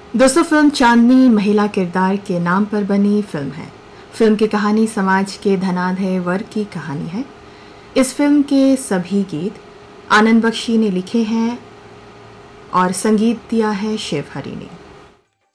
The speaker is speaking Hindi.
दोस्तों, फिल्म चांदनी महिला किरदार के नाम पर बनी फिल्म है। फिल्म की कहानी समाज के धनाढ्य वर्ग की कहानी है। इस फिल्म के सभी गीत आनंद बख्शी ने लिखे हैं और संगीत दिया है शिव हरी ने।